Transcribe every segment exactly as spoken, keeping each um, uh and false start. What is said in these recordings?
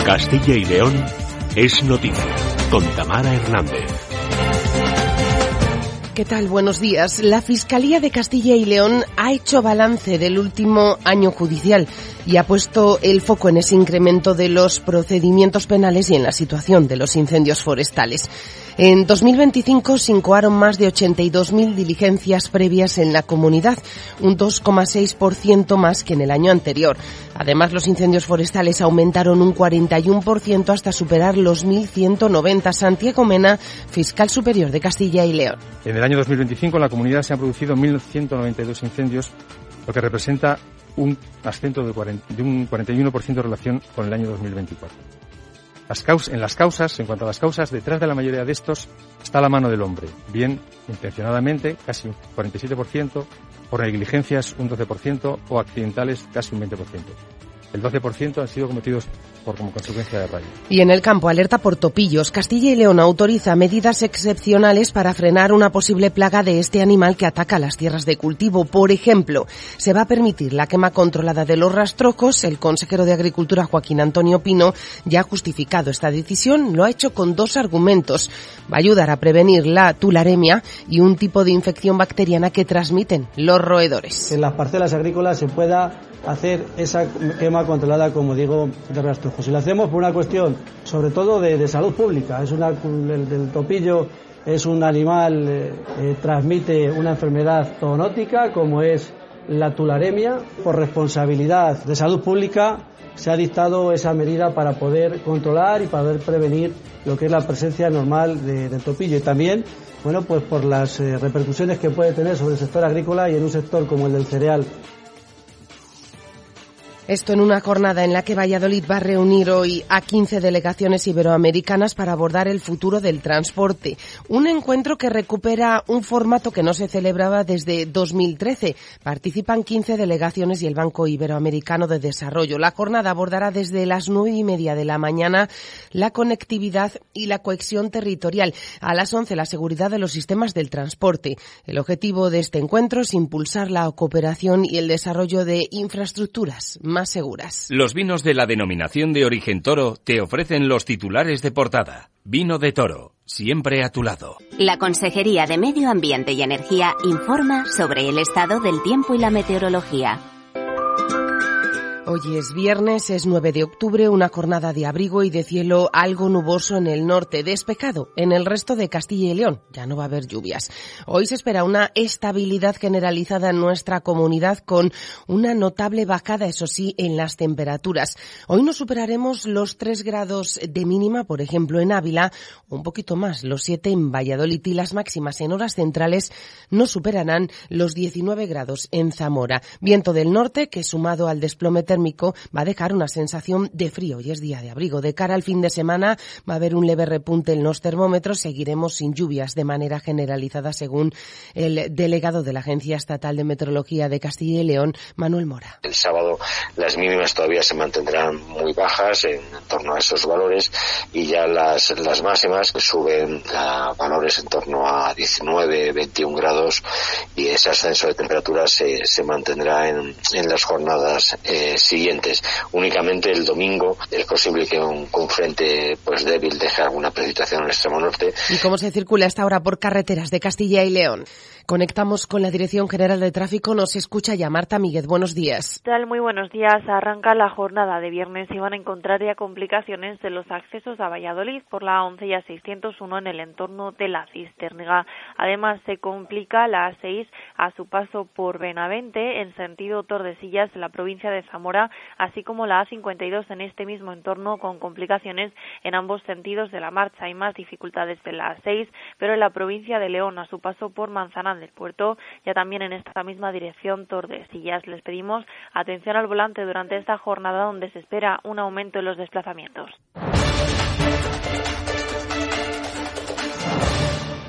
Castilla y León es noticia, con Tamara Hernández. ¿Qué tal? Buenos días. La Fiscalía de Castilla y León ha hecho balance del último año judicial y ha puesto el foco en ese incremento de los procedimientos penales y en la situación de los incendios forestales. En dos mil veinticinco se incoaron más de ochenta y dos mil diligencias previas en la comunidad, un dos coma seis por ciento más que en el año anterior. Además, los incendios forestales aumentaron un cuarenta y uno por ciento hasta superar los mil ciento noventa. Santiago Mena, fiscal superior de Castilla y León. En el año dos mil veinticinco en la comunidad se han producido mil ciento noventa y dos incendios, lo que representa un ascenso de, cuarenta, de un cuarenta y uno por ciento en relación con el año dos mil veinticuatro. Las causas, en las causas, en cuanto a las causas, detrás de la mayoría de estos está la mano del hombre, bien intencionadamente, casi un cuarenta y siete por ciento, por negligencias un doce por ciento o accidentales casi un veinte por ciento. El doce por ciento han sido cometidos por como consecuencia de rayos. Y en el campo, alerta por topillos. Castilla y León autoriza medidas excepcionales para frenar una posible plaga de este animal que ataca las tierras de cultivo. Por ejemplo, se va a permitir la quema controlada de los rastrojos. El consejero de Agricultura, Joaquín Antonio Pino, ya ha justificado esta decisión. Lo ha hecho con dos argumentos. Va a ayudar a prevenir la tularemia y un tipo de infección bacteriana que transmiten los roedores. En las parcelas agrícolas se pueda hacer esa quema controlada, como digo, de rastrojos. Y lo hacemos por una cuestión, sobre todo, de, de salud pública. Es una, el, el topillo es un animal, eh, eh, transmite una enfermedad zoonótica, como es la tularemia. Por responsabilidad de salud pública se ha dictado esa medida para poder controlar y para poder prevenir lo que es la presencia normal de, del topillo. Y también, bueno, pues por las eh, repercusiones que puede tener sobre el sector agrícola y en un sector como el del cereal. Esto en una jornada en la que Valladolid va a reunir hoy a quince delegaciones iberoamericanas para abordar el futuro del transporte. Un encuentro que recupera un formato que no se celebraba desde dos mil trece. Participan quince delegaciones y el Banco Iberoamericano de Desarrollo. La jornada abordará desde las nueve y media de la mañana la conectividad y la cohesión territorial. A las once la seguridad de los sistemas del transporte. El objetivo de este encuentro es impulsar la cooperación y el desarrollo de infraestructuras más seguras. Los vinos de la denominación de origen Toro te ofrecen los titulares de portada. Vino de Toro, siempre a tu lado. La Consejería de Medio Ambiente y Energía informa sobre el estado del tiempo y la meteorología. Hoy es viernes, es nueve de octubre, una jornada de abrigo y de cielo algo nuboso en el norte, despejado en el resto de Castilla y León. Ya no va a haber lluvias. Hoy se espera una estabilidad generalizada en nuestra comunidad con una notable bajada, eso sí, en las temperaturas. Hoy no superaremos los tres grados de mínima, por ejemplo, en Ávila, un poquito más, los siete en Valladolid, y las máximas en horas centrales no superarán los diecinueve grados en Zamora. Viento del norte que, sumado al desplome térmico, va a dejar una sensación de frío y es día de abrigo. De cara al fin de semana va a haber un leve repunte en los termómetros. Seguiremos sin lluvias de manera generalizada, según el delegado de la Agencia Estatal de Meteorología de Castilla y León, Manuel Mora. El sábado las mínimas todavía se mantendrán muy bajas, en torno a esos valores, y ya las, las máximas suben a valores en torno a diecinueve, veintiún grados, y ese ascenso de temperaturas se, se mantendrá en, en las jornadas eh, siguientes. Únicamente el domingo es posible que un, un frente pues débil deje alguna precipitación en el extremo norte. ¿Y cómo se circula hasta ahora por carreteras de Castilla y León? Conectamos con la Dirección General de Tráfico. Nos escucha ya Marta Míguez. Buenos días. ¿Qué tal? Muy buenos días. Arranca la jornada de viernes y van a encontrar ya complicaciones en los accesos a Valladolid por la A once y A seiscientos uno en el entorno de la Cisterna. Además, se complica la A seis a su paso por Benavente en sentido Tordesillas, en la provincia de Zamora, así como la A cincuenta y dos en este mismo entorno, con complicaciones en ambos sentidos de la marcha. Hay más dificultades en la A seis, pero en la provincia de León a su paso por Manzanal del Puerto, ya también en esta misma dirección Tordesillas. Les pedimos atención al volante durante esta jornada, donde se espera un aumento en los desplazamientos.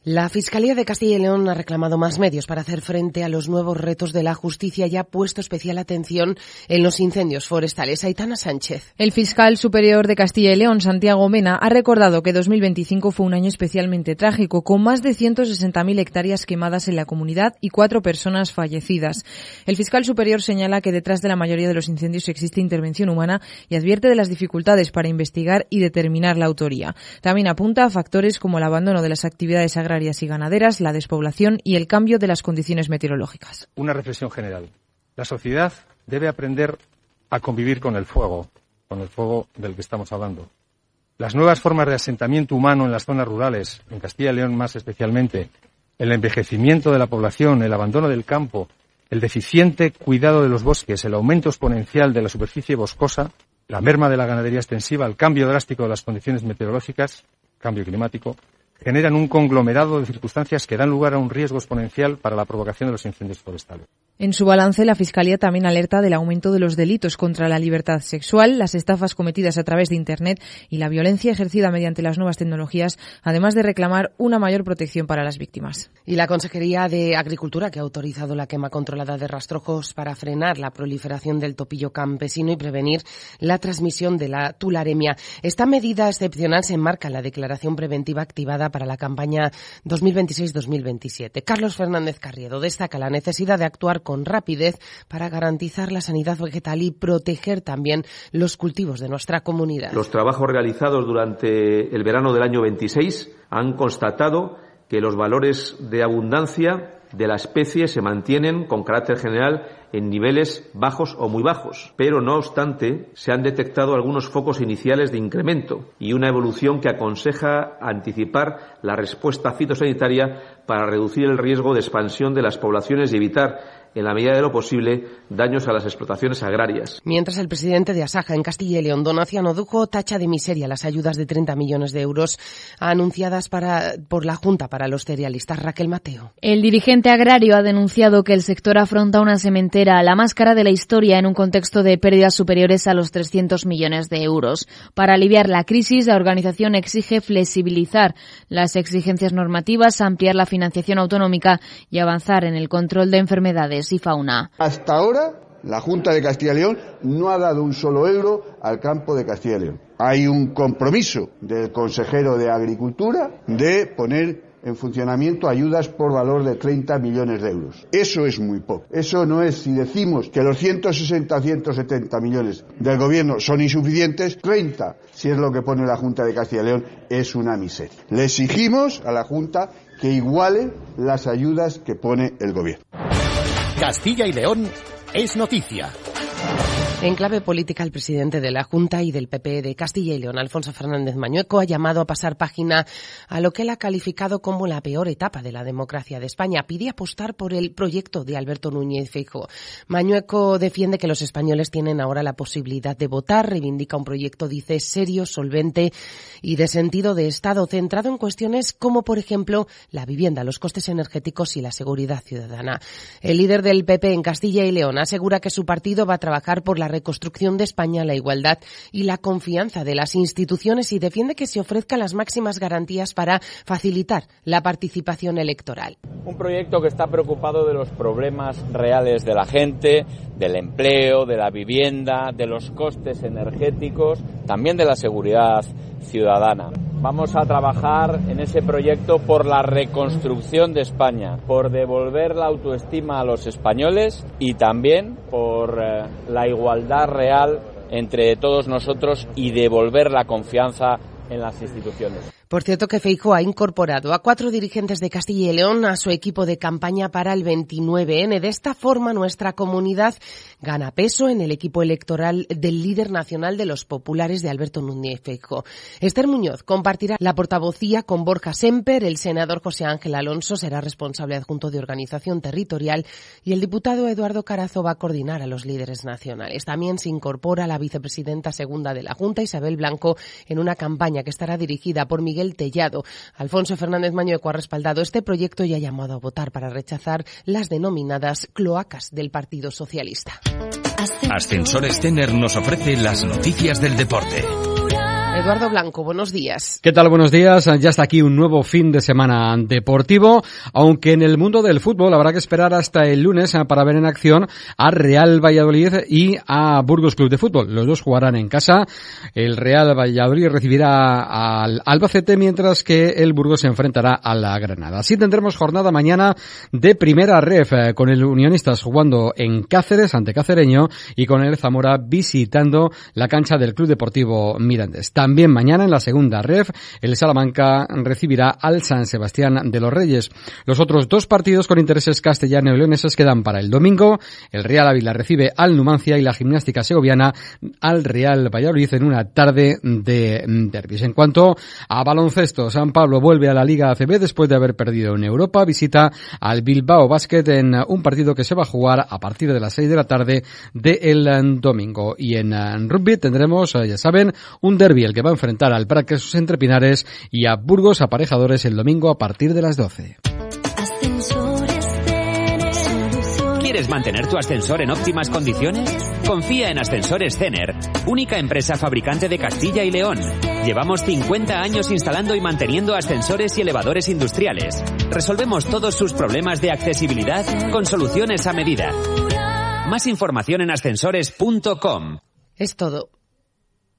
La Fiscalía de Castilla y León ha reclamado más medios para hacer frente a los nuevos retos de la justicia y ha puesto especial atención en los incendios forestales. Aitana Sánchez. El fiscal superior de Castilla y León, Santiago Mena, ha recordado que dos mil veinticinco fue un año especialmente trágico, con más de ciento sesenta mil hectáreas quemadas en la comunidad y cuatro personas fallecidas. El fiscal superior señala que detrás de la mayoría de los incendios existe intervención humana y advierte de las dificultades para investigar y determinar la autoría. También apunta a factores como el abandono de las actividades agrarias y ganaderas, la despoblación y el cambio de las condiciones meteorológicas. Una reflexión general. La sociedad debe aprender a convivir con el fuego, con el fuego del que estamos hablando. Las nuevas formas de asentamiento humano en las zonas rurales, en Castilla y León más especialmente, el envejecimiento de la población, el abandono del campo, el deficiente cuidado de los bosques, el aumento exponencial de la superficie boscosa, la merma de la ganadería extensiva, el cambio drástico de las condiciones meteorológicas, cambio climático, generan un conglomerado de circunstancias que dan lugar a un riesgo exponencial para la provocación de los incendios forestales. En su balance, la Fiscalía también alerta del aumento de los delitos contra la libertad sexual, las estafas cometidas a través de Internet y la violencia ejercida mediante las nuevas tecnologías, además de reclamar una mayor protección para las víctimas. Y la Consejería de Agricultura, que ha autorizado la quema controlada de rastrojos para frenar la proliferación del topillo campesino y prevenir la transmisión de la tularemia. Esta medida excepcional se enmarca en la declaración preventiva activada para la campaña dos mil veintiséis dos mil veintisiete. Carlos Fernández Carriedo destaca la necesidad de actuar con rapidez para garantizar la sanidad vegetal y proteger también los cultivos de nuestra comunidad. Los trabajos realizados durante el verano del año veintiséis han constatado que los valores de abundancia de la especie se mantienen con carácter general en niveles bajos o muy bajos, pero no obstante se han detectado algunos focos iniciales de incremento y una evolución que aconseja anticipar la respuesta fitosanitaria para reducir el riesgo de expansión de las poblaciones y evitar, en la medida de lo posible, daños a las explotaciones agrarias. Mientras el presidente de Asaja en Castilla y León, Donaciano Dujo, tacha de miseria las ayudas de treinta millones de euros anunciadas para, por la Junta para los cerealistas. Raquel Mateo. El dirigente agrario ha denunciado que el sector afronta una sementera, la más cara de la historia, en un contexto de pérdidas superiores a los trescientos millones de euros. Para aliviar la crisis, la organización exige flexibilizar las exigencias normativas, ampliar la financiación autonómica y avanzar en el control de enfermedades y fauna. Hasta ahora, la Junta de Castilla y León no ha dado un solo euro al campo de Castilla y León. Hay un compromiso del consejero de Agricultura de poner en funcionamiento ayudas por valor de treinta millones de euros. Eso es muy poco. Eso no es, si decimos que los ciento sesenta, ciento setenta millones del gobierno son insuficientes, treinta, si es lo que pone la Junta de Castilla y León, es una miseria. Le exigimos a la Junta que iguale las ayudas que pone el gobierno. Castilla y León es noticia. En clave política, el presidente de la Junta y del P P de Castilla y León, Alfonso Fernández Mañueco, ha llamado a pasar página a lo que él ha calificado como la peor etapa de la democracia de España. Pide apostar por el proyecto de Alberto Núñez Feijóo. Mañueco defiende que los españoles tienen ahora la posibilidad de votar, reivindica un proyecto, dice, serio, solvente y de sentido de Estado, centrado en cuestiones como, por ejemplo, la vivienda, los costes energéticos y la seguridad ciudadana. El líder del P P en Castilla y León asegura que su partido va a trabajar por la reconstrucción de España, la igualdad y la confianza de las instituciones y defiende que se ofrezcan las máximas garantías para facilitar la participación electoral. Un proyecto que está preocupado de los problemas reales de la gente, del empleo, de la vivienda, de los costes energéticos, también de la seguridad ciudadana. Vamos a trabajar en ese proyecto por la reconstrucción de España, por devolver la autoestima a los españoles y también por eh, la igualdad real entre todos nosotros y devolver la confianza en las instituciones. Por cierto que Feijóo ha incorporado a cuatro dirigentes de Castilla y León a su equipo de campaña para el veintinueve ene. De esta forma, nuestra comunidad gana peso en el equipo electoral del líder nacional de los populares de Alberto Núñez Feijóo. Esther Muñoz compartirá la portavocía con Borja Semper, el senador José Ángel Alonso será responsable adjunto de organización territorial y el diputado Eduardo Carazo va a coordinar a los líderes nacionales. También se incorpora la vicepresidenta segunda de la Junta, Isabel Blanco, en una campaña que estará dirigida por Miguel Tellado. Alfonso Fernández Mañueco ha respaldado este proyecto y ha llamado a votar para rechazar las denominadas cloacas del Partido Socialista. Ascensores Tener nos ofrece las noticias del deporte. Eduardo Blanco, buenos días. ¿Qué tal? Buenos días. Ya está aquí un nuevo fin de semana deportivo, aunque en el mundo del fútbol habrá que esperar hasta el lunes para ver en acción a Real Valladolid y a Burgos Club de Fútbol. Los dos jugarán en casa. El Real Valladolid recibirá al Albacete, mientras que el Burgos se enfrentará a la Granada. Así tendremos jornada mañana de primera ref, con el Unionistas jugando en Cáceres ante Cacereño y con el Zamora visitando la cancha del Club Deportivo Mirandés. También mañana en la segunda ref, el Salamanca recibirá al San Sebastián de los Reyes. Los otros dos partidos con intereses castellano y leoneses quedan para el domingo. El Real Ávila recibe al Numancia y la Gimnástica Segoviana al Real Valladolid en una tarde de derbis. En cuanto a baloncesto, San Pablo vuelve a la Liga A C B después de haber perdido en Europa. Visita al Bilbao Basket en un partido que se va a jugar a partir de las seis de la tarde del domingo. Y en rugby tendremos, ya saben, un derbi, el que va a enfrentar al Praxis Entre Pinares y a Burgos Aparejadores el domingo a partir de las doce. ¿Quieres mantener tu ascensor en óptimas condiciones? Confía en Ascensores Cener, única empresa fabricante de Castilla y León. Llevamos cincuenta años instalando y manteniendo ascensores y elevadores industriales. Resolvemos todos sus problemas de accesibilidad con soluciones a medida. Más información en ascensores punto com. Es todo.